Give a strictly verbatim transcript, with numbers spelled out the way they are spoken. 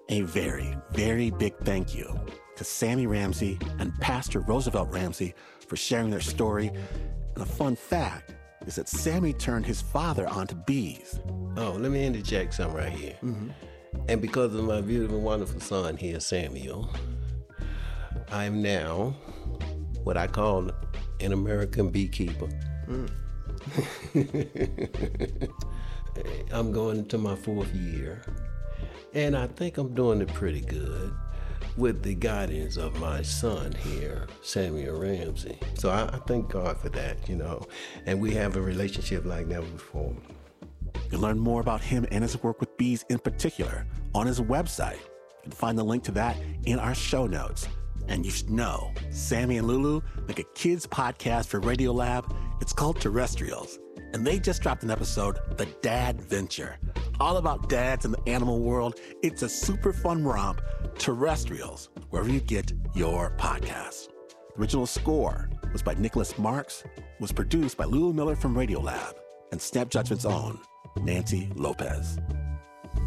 A very, very big thank you to Sammy Ramsey and Pastor Roosevelt Ramsey for sharing their story. And a fun fact is that Sammy turned his father onto bees. Oh, let me interject something right here. Mm-hmm. And because of my beautiful, wonderful son here, Samuel, I am now what I call an American beekeeper. Mm. I'm going into my fourth year, and I think I'm doing it pretty good with the guidance of my son here, Samuel Ramsey. So I, I thank God for that, you know, and we have a relationship like never before. You can learn more about him and his work with bees in particular on his website. You can find the link to that in our show notes. And you should know, Sammy and Lulu make a kids podcast for Radiolab. It's called Terrestrials. And they just dropped an episode, The Dad Venture, all about dads in the animal world. It's a super fun romp. Terrestrials, wherever you get your podcasts. The original score was by Nicholas Marks, was produced by Lulu Miller from Radiolab, and Snap Judgment's own Nancy Lopez.